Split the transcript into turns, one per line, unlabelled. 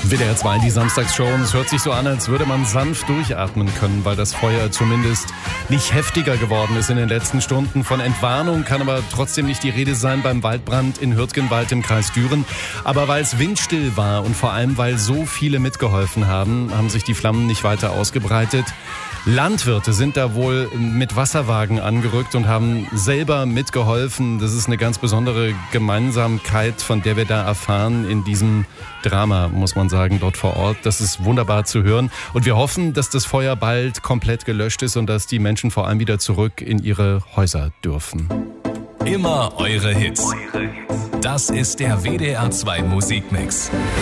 WDR 2, die Samstagsshow. Und es hört sich so an, als würde man sanft durchatmen können, weil das Feuer zumindest nicht heftiger geworden ist in den letzten Stunden. Von Entwarnung kann aber trotzdem nicht die Rede sein beim Waldbrand in Hürtgenwald im Kreis Düren. Aber weil es windstill war und vor allem, weil so viele mitgeholfen haben, haben sich die Flammen nicht weiter ausgebreitet. Landwirte sind da wohl mit Wasserwagen angerückt und haben selber mitgeholfen. Das ist eine ganz besondere Gemeinsamkeit, von der wir da erfahren in diesem Drama, muss man sagen, dort vor Ort. Das ist wunderbar zu hören. Und wir hoffen, dass das Feuer bald komplett gelöscht ist und dass die Menschen vor allem wieder zurück in ihre Häuser dürfen.
Immer eure Hits. Das ist der WDR 2 Musikmix.